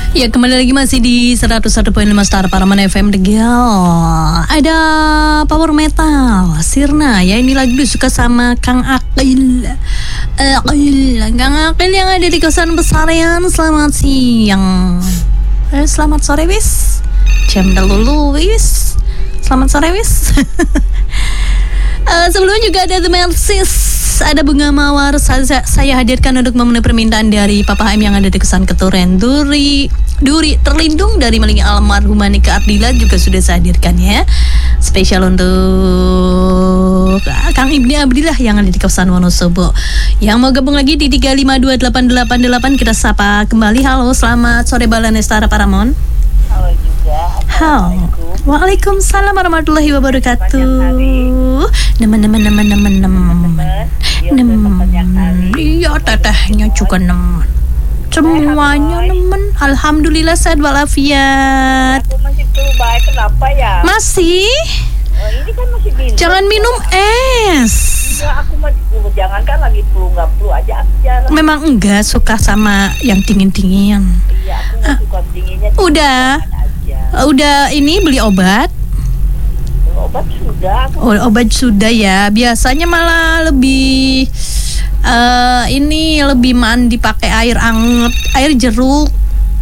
Ya, kembali lagi masih di 101.5 Star Paraman FM Degel. Ada power metal Sirna ya, ini lagu suka sama Kang Akil. Kang Akil yang ada di kosan pesarian. Selamat siang. Selamat sore wis. Jam dulu wis. Selamat sore wis. Sebelumnya juga ada The Mercies, ada Bunga Mawar. Saya hadirkan untuk memenuhi permintaan dari Papa M yang ada di Kesan Keturen. Duri terlindung dari maling almarhumah Nika Ardila juga sudah saya hadirkan ya. Spesial untuk Kang Ibni Abdillah yang ada di kawasan Wonosobo. Yang mau gabung lagi di 3528888 kita sapa kembali. Halo, selamat sore Balanestara Paramon. Halo juga. Halo. Waalaikumsalam warahmatullahi wabarakatuh. Nemen. Iya, tetehnya juga nemen. Semuanya nemen. Alhamdulillah sehat walafiat. Aku masih flu baik, kenapa ya? Masih? Ini kan masih dingin. Jangan minum es. Enggak, aku jangan kan lagi flu, nggak flu aja. Memang enggak suka sama yang dingin-dingin. Iya, aku nggak suka dinginnya. Udah ini beli obat? Obat sudah. Obat sudah ya. Biasanya malah lebih lebih mandi pakai air anget, air jeruk.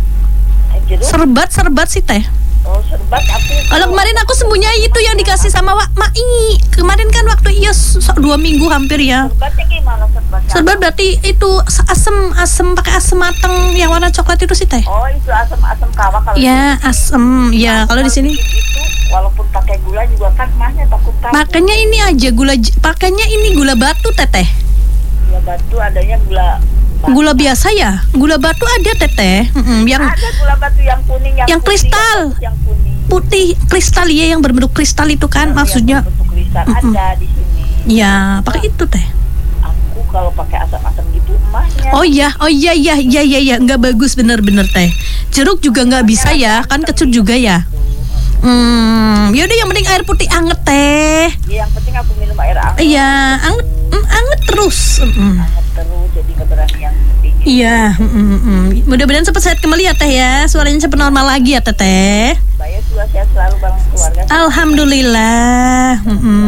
Serbat sih teh. Oh, serbat aku. Kalau kemarin aku sembuhnya itu yang dikasih sama Mai. Kemarin kan waktu 2 minggu hampir ya. Serbatnya gimana serbatnya? Serbat berarti itu asem pakai asem mateng yang warna coklat itu sih teh. Oh, itu asam kawah kalau. Ya, asem. Ya, kalau di sini itu walaupun pakai gula juga kan mahnya takut. Makanya ini aja pakainya ini gula batu teteh. Gula batu adanya gula biasa ya? Gula batu ada teteh. Yang ada gula batu yang kuning yang putih, kristal. Yang kuning. Putih kristal ya, yang berbentuk kristal itu kan maksudnya. Yang berbentuk kristal ada di sini. Ya, pakai itu teh. Aku kalau pakai asam-asam gitu emahnya. Oh iya, enggak bagus bener teh. Jeruk juga enggak bisa ya, kan kecut juga ya. Yaudah yang penting air putih anget teh. Ya, yang penting aku minum air anget. Iya, anget terus. Anget terus, jadi nggak berani yang dingin. Iya, mudah-mudahan cepat sehat kembali ya teh ya. Suaranya cepat normal lagi ya teteh. Saya juga sehat selalu bareng keluarga. Alhamdulillah.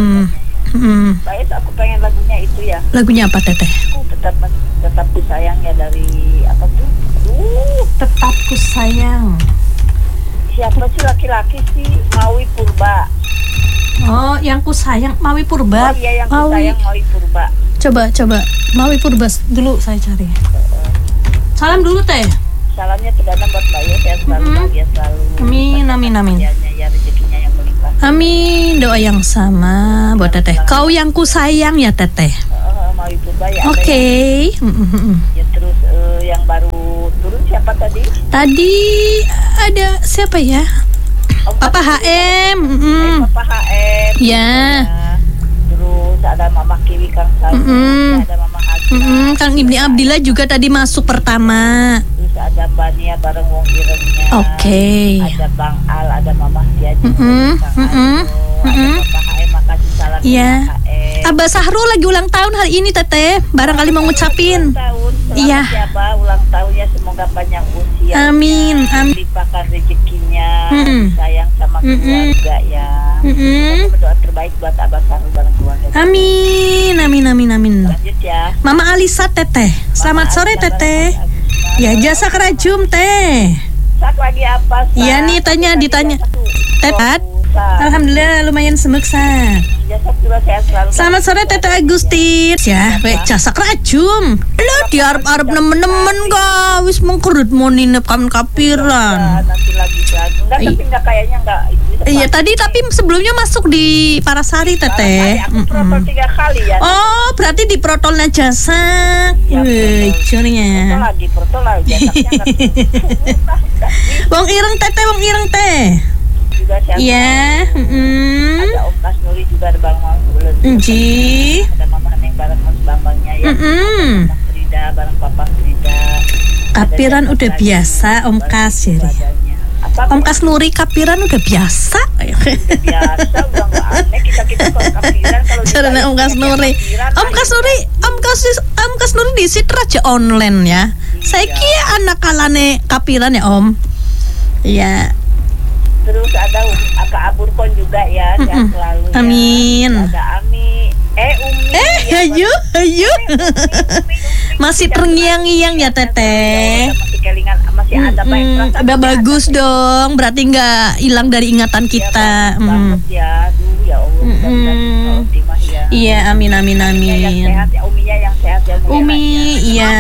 Saya aku pengen lagunya itu ya. Lagunya apa teteh? Aku tetap ku sayang ya, dari apa tuh? Tetap ku sayang. Siapa sih laki-laki sih? Mawi Purba. Oh, yang ku sayang Mawi Purba. Oh iya, yang ku sayang Mawi Purba. Coba Mawi Purba dulu saya cari. Salam dulu teh. Salamnya perdana buat Mbak ya, sehat selalu, bahagia selalu. Amin. Ya, rezekinya yang melimpah. Amin, doa yang sama buat teteh. Kau yang ku sayang ya teteh. Mawi Purba ya. Oke. Ya, terus yang baru turun siapa tadi? Tadi ada siapa ya? Papa HM. Papa HM. Ya. Terus ada Mama Kiwi Kang Sanu, ada Mama Hasna. Kang Ibni Abdillah juga tadi masuk pertama. Terus ada Mbak Nia bareng Wong Irengnya. Oke. Ada Bang Al, ada Mama Tia juga. Ada Papa HM, makasih salam. Iya. Abah Sahrul lagi ulang tahun hari ini teteh. Barangkali mau ngucapin. Iya. Siapa ulang tahunnya, semoga panjang usia. Amin. Limpahkan rezekinya. Sayang sama keluarga ya. Berdoa terbaik buat Abah Sahrul bareng keluarga. Amin. Lanjut ya. Mama Alisa teteh. Selamat sore teteh. Ya, jasa kerajum teh. Sak lagi apa? Iya nih ditanya. Tepat. Alhamdulillah lumayan semeksan. Jasa juga sehat selalu. Selamat sore Tete Agustin. Ya, jasa kerajum. Lah diarep-arep nemen-nemen ga wis mengkerut mau ninep kapiran. Nanti lagi. Tapi enggak kayaknya enggak. Iya, tadi tapi sebelumnya masuk di Parasari Teteh. Aku protol 3 kali ya. Oh, berarti di protolnya jasa. Wih, curnya. Protol lagi jasanya. Wong ireng teh. Iya, Ada Om Kasnuri juga, ada Bang Mang sebelum. Ada Mama Neng bareng Mas Bambangnya ya. Mama Frida bareng Papa Frida. Kapiran udah biasa Om Kas jadi. Om Kasnuri kapiran udah biasa. Biasa, udah nggak aneh kita kalau kapiran kalau. Caranya Om Kasnuri. Om Kasnuri di situ aja online ya. Saya kira anak kalane kapiran ya Om. Iya. Terus ada Kak Aburkon juga ya, sehat selalu ya. Amin. Ada Ami, Umi. Ayo. Masih terngiang-ngiang ya Teteh. Masih kelingan, masih ada banyak perasaan. Udah bagus dong, berarti nggak hilang dari ingatan kita. Banget ya, aduh ya Allah. Mudah-mudahan optimah ya. Iya, amin. Yang sehat ya, Uminya yang sehat ya. Umi, iya.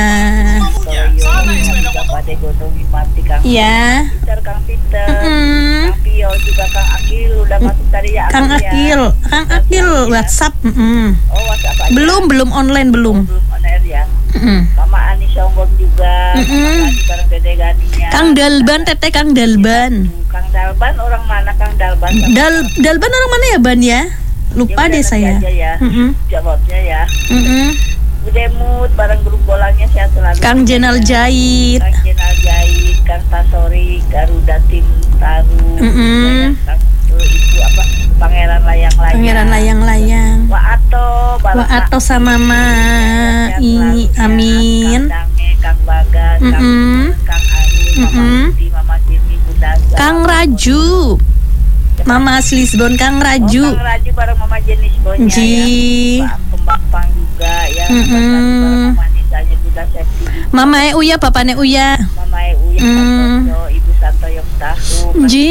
Pada Gondong Mati Kang. Iya. Peter, Kang Peter, Kang Pio juga Kang Akil udah masuk tadi ya. Kang Akil, WhatsApp. Oh, WhatsApp aja. Belum online belum. Belum on air ya. Mama Ani Songgong juga, Mama Ani bareng Dede Ganinya. Kang Dalban, Teteh Kang Dalban. Kang Dalban orang mana Kang Dalban? Dalban orang mana ya Ban ya? Lupa deh saya. Aja ya. Jawabnya ya. Budemut bareng grup bolanya sehat selalu. Kang Jenal Jahit. Kang Jenal Jahit, Kang Tasori, Garuda Tim Taru. Kang itu apa? Pangeran Layang-Layang. Wa Ato sama Mama. Amin. Kang Dange, Kang Bagas, Kang Ari, Mama Siti, Mama Sirmi, Bunda Zah, Kang Raju. Mama asli Lisbon, Kang Raju. Kang Raju bareng Mama Jenis Bonya ya. Kembang Pang juga ya. Bareng Mama Nisanya, Bunda Septi. Mama Uya, Papane Uya. Mama Uya, Santoyo, Ibu Santoyo Tahu.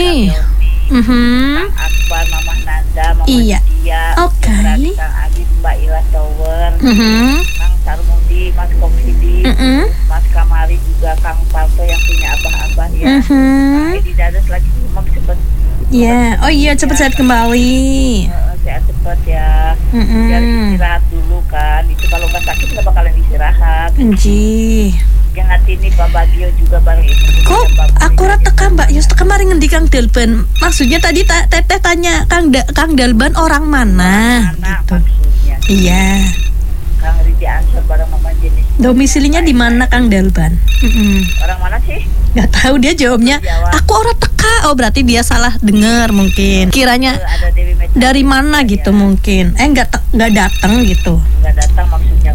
Kang Akbar, Mama Nanda, Mama Dia. Oke. Kang Adi, Mbak Ila Tower. Kang Sarmudi, Mas Komsidi. Mas Kamari juga, Kang Parto yang punya abah-abah ya. Kang Edi Dadas lagi mau cepet. Iya, oh iya cepat-cepat kembali. Sehat cepat ya. Biar istirahat dulu kan. Itu kalau nggak sakit nggak bakalan istirahat. Yang hati ini Pak Bagio juga bareng itu. Kok akurat teka Mbak Yus kemarin ngendi Kang Dalban? Maksudnya tadi Teteh tanya Kang Dalban orang mana? Gitu. Maksudnya. Iya. Kang Ridi Ansor bareng Mama Jenis. Domisilinya di mana Kang Dalban? Orang mana sih? Gak tahu dia jawabnya. Aku orang teka. Oh berarti dia salah dengar mungkin. Kiranya dari mana gitu mungkin. Nggak datang gitu. Nggak datang maksudnya.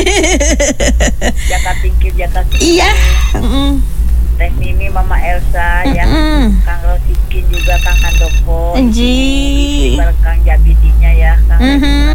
Jakarta. Iya. Teh Mimi, Mama Elsa, ya. Kang Rosikin juga, Kang Handoko. Bareng Kang Jabidinya ya. Kang